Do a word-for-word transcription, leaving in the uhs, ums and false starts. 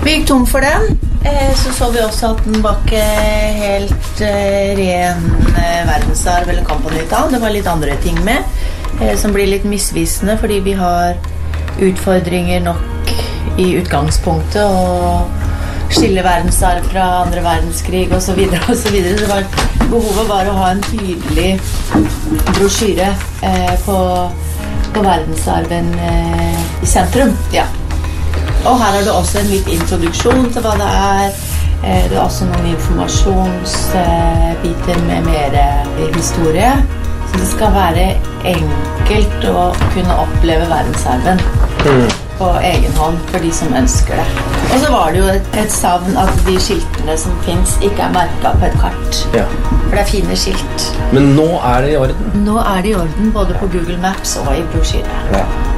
Vi gikk tom for den, så så vi også at den var ikke helt ren verdensarv eller Company Town. Det var litt andre ting med, som blir litt misvisende, fordi vi har utfordringer nok i utgangspunktet, og skille verdensarv fra andre verdenskrig og så videre og så videre. Det var, behovet var å ha en tydelig brosjyre eh, på, på verdensarven eh, i sentrum. Ja. Og her er det også en litt introduksjon til hva det er. Eh, det er også noen informasjonsbiter eh, med mer historie. Så det skal være enkelt å kunne oppleve verdensarven. Mm. På egen hånd for de som ønsker det. Og så var det jo et, et savn at de skiltene som finnes ikke er merket på et kart. Ja. For det er fine skilt. Men nå er det i orden? Nå er det i orden, både på Google Maps og i brosjyre. Ja.